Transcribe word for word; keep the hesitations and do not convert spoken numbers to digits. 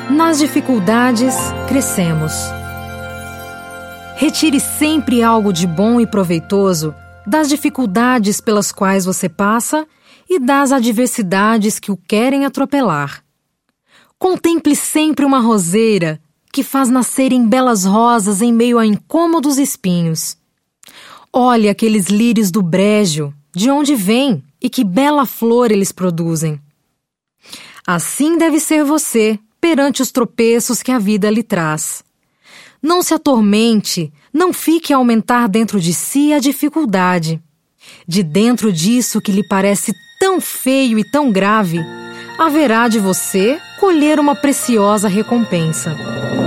Nas dificuldades, crescemos. Retire sempre algo de bom e proveitoso das dificuldades pelas quais você passa e das adversidades que o querem atropelar. Contemple sempre uma roseira que faz nascerem belas rosas em meio a incômodos espinhos. Olhe aqueles lírios do brejo, de onde vêm e que bela flor eles produzem. Assim deve ser você perante os tropeços que a vida lhe traz. Não se atormente, não fique a aumentar dentro de si a dificuldade. De dentro disso que lhe parece tão feio e tão grave, haverá de você colher uma preciosa recompensa.